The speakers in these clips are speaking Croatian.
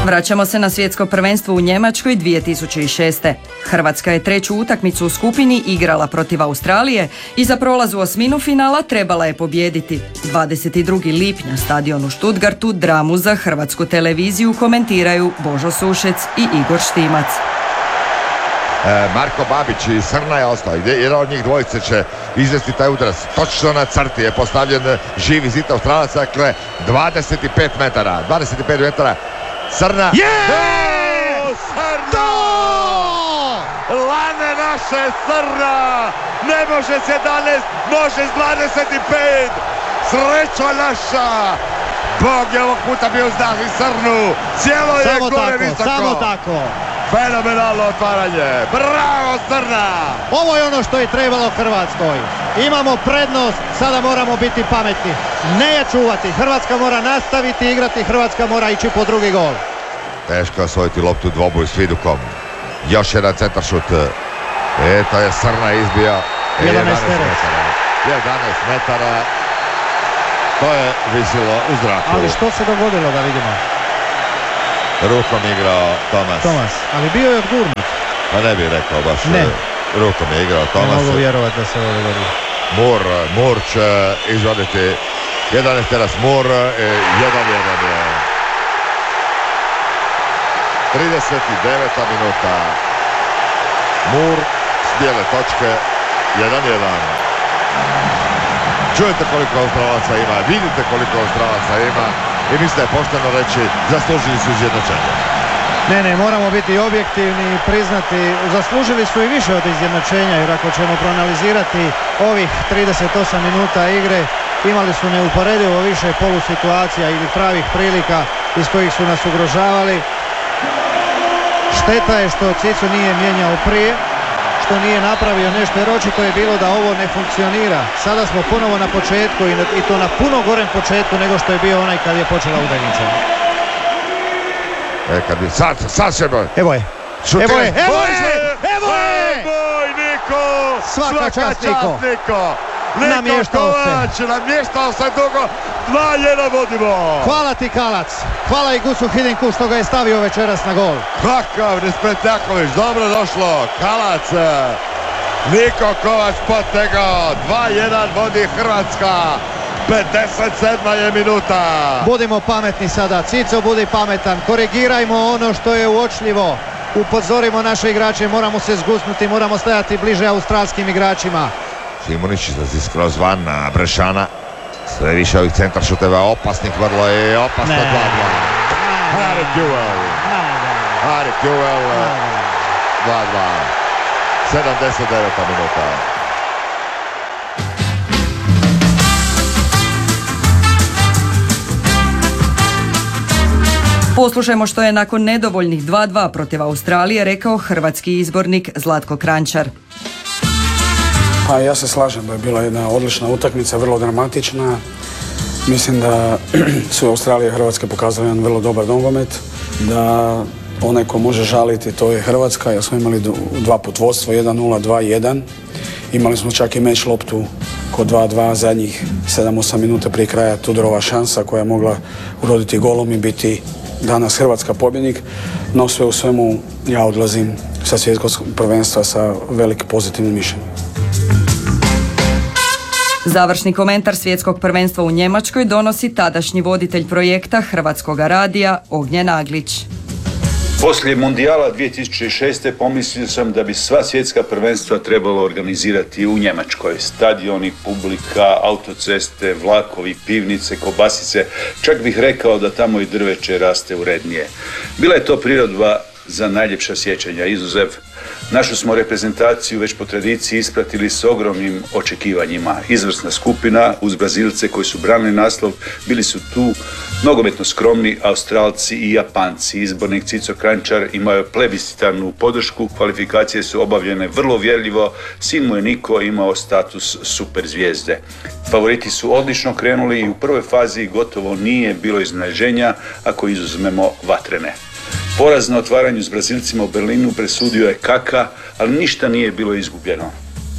Vraćamo se na svjetsko prvenstvo u Njemačkoj 2006. Hrvatska je treću utakmicu u skupini igrala protiv Australije i za prolaz u osminu finala trebala je pobijediti. 22. lipnja stadion u Stuttgartu dramu za hrvatsku televiziju komentiraju Božo Sušec i Igor Štimac. Marko Babić i Srna je ostao. Jedan od njih dvojice će izvesti taj udarac. Točno na crti je postavljen živi zid Australaca. Dakle, 25 metara. Srna. Srna! Lane naše Srna! Ne može 17, može 25! Sreća naša! Bog je ovog puta bio znak i Srnu! Cijelo je gore visoko! Samo tako! Fenomenalno otvaranje! Bravo Srna! Ovo je ono što je trebalo Hrvatskoj. Imamo prednost, sada moramo biti pametni. Ne je čuvati. Hrvatska mora nastaviti igrati, Hrvatska mora ići po drugi gol. Teško osvojiti loptu dvoboj s Vidukom. Još jedan centaršut. To je Srna izbio. 11 metara. To je visilo u zraku. Ali što se dogodilo da vidimo? Rukom igrao Tomas. Ali bio je odgurnut. Pa ne bih rekao baš. Ne. Rukom je igrao Tomas. Ne mogu vjerovati da se ovo dogodilo. Mur će izvoditi 11 teras Mur. 1-1 je. 39. minuta. Mur s bijele točke. 1-1. Čujete koliko Australaca ima, vidite koliko Australaca ima i mislim da je pošteno reći zaslužili su izjednačenje. Ne, moramo biti objektivni i priznati, zaslužili su i više od izjednačenja, jer ako ćemo proanalizirati ovih 38 minuta igre, imali su neuporedivo više polusituacija ili pravih prilika iz kojih su nas ugrožavali. Šteta je što Cicu nije mijenjao prije, što nije napravio nešto, jer očito je bilo da ovo ne funkcionira. Sada smo ponovo na početku i to na puno gorem početku nego što je bio onaj kad je počela utakmica. Sad se boj. Evo je! Niko! Svaka čast Niko! Namještao se dugo, 2-1 vodimo. Hvala ti Kalac, hvala i Gusu Hidinku što ga je stavio večeras na gol. Kakav Nespretljaković, dobro došlo, Kalac, Niko Kovač potegao, 2-1 vodi Hrvatska, 57. je minuta. Budimo pametni sada, Cico budi pametan, korigirajmo ono što je uočljivo, upozorimo naše igrače, moramo se zgusnuti, moramo stajati bliže australskim igračima. Šimunić izlazi skroz van na Brešana. Sve više ovih centaršuteva opasnih, vrlo je opasno 2-2. Harry Kewell 2-2. 79. minuta. Poslušajmo što je nakon nedovoljnih 2-2 protiv Australije rekao hrvatski izbornik Zlatko Kranjčar. Pa ja se slažem da je bila jedna odlična utakmica, vrlo dramatična. Mislim da su Australija i Hrvatska pokazali jedan vrlo dobar nogomet, da onaj ko može žaliti to je Hrvatska, jer smo imali 2 put vodstvo, 1-0, 2-1. Imali smo čak i meč loptu kod 2-2 zadnjih 7-8 minuta prije kraja, Tudorova šansa koja je mogla uroditi golom i biti danas Hrvatska pobjednik, no sve u svemu ja odlazim sa svjetskog prvenstva sa velikim pozitivnim mišljenjem. Završni komentar svjetskog prvenstva u Njemačkoj donosi tadašnji voditelj projekta Hrvatskoga radija Ognjen Aglić. Poslije Mundijala 2006. pomislio sam da bi sva svjetska prvenstva trebalo organizirati u Njemačkoj. Stadioni, publika, autoceste, vlakovi, pivnice, kobasice. Čak bih rekao da tamo i drveće raste urednije. Bila je to prirodba za najljepša sjećanja, izuzev. Našu smo reprezentaciju već po tradiciji ispratili s ogromnim očekivanjima. Izvrsna skupina uz Brazilce koji su branili naslov, bili su tu nogometno skromni Australci i Japanci. Izbornik Cico Kranjčar imao je plebiscitarnu podršku, kvalifikacije su obavljene vrlo vjerljivo, sin mu je Niko imao status super zvijezde. Favoriti su odlično krenuli i u prvoj fazi gotovo nije bilo iznenađenja ako izuzmemo Vatrene. Poraz na otvaranju s Brazilcima u Berlinu presudio je Kaka, ali ništa nije bilo izgubljeno.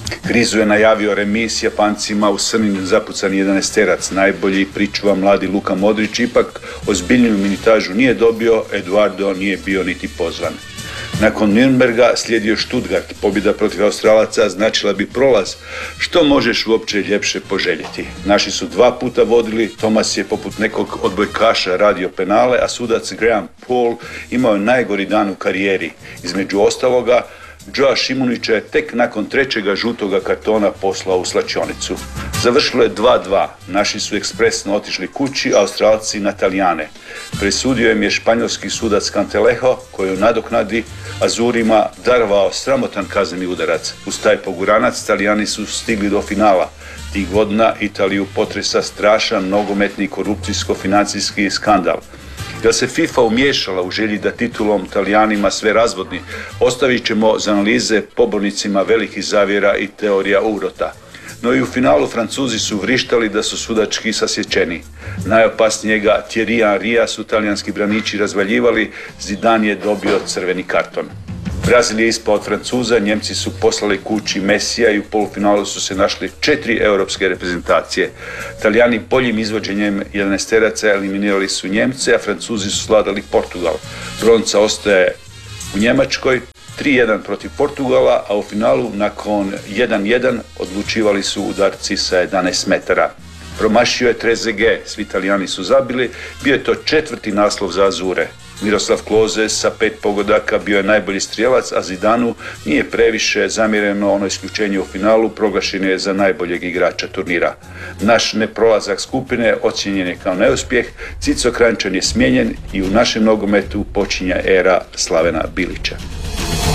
Krizu je najavio remis s Japancima u Srnin zapucani 11-terac. Najbolji pričuva mladi Luka Modrić ipak ozbiljniju minutažu nije dobio, Eduardo nije bio niti pozvan. Nakon Nürnberga slijedio Stuttgart. Pobjeda protiv Australaca značila bi prolaz. Što možeš uopće ljepše poželjeti? Naši su 2 puta vodili, Thomas je poput nekog odbojkaša radio penale, a sudac Graham Paul imao je najgori dan u karijeri. Između ostaloga, Joa Šimunića je tek nakon 3. žutoga kartona poslao u slačionicu. Završilo je 2:2. Naši su ekspresno otišli kući, a Australci na Talijane. Presudio im je španjolski sudac Cantalejo, koji u nadoknadi Azurima darovao sramotan kazneni udarac. Uz taj poguranac Talijani su stigli do finala. Tih godina Italiju potresa strašan nogometni korupcijsko-financijski skandal. Da se FIFA umiješala u želji da titulom Talijanima sve razvodni, ostavit ćemo za analize pobornicima velikih zavjera i teorija urota. No i u finalu Francuzi su vrištali da su sudački sasječeni. Najopasnijega Thierry Henrya su talijanski braniči razvaljivali, Zidane je dobio crveni karton. Brazil je ispao od Francuza, Njemci su poslali kući Messija i u polufinalu su se našli 4 europske reprezentacije. Talijani boljim izvođenjem 11-teraca eliminirali su Njemce, a Francuzi su sladali Portugal. Bronca ostaje u Njemačkoj, 3:1 protiv Portugala, a u finalu nakon 1:1 odlučivali su udarci sa 11 metara. Promašio je Trezeguet, svi Talijani su zabili, bio je to 4. naslov za Azure. Miroslav Klose sa 5 pogodaka bio je najbolji strijelac, a Zidanu nije previše zamjereno ono isključenje u finalu, proglašen je za najboljeg igrača turnira. Naš neprolazak skupine ocijenjen je kao neuspjeh, Cico Kranjčan je smijenjen i u našem nogometu počinje era Slavena Bilića.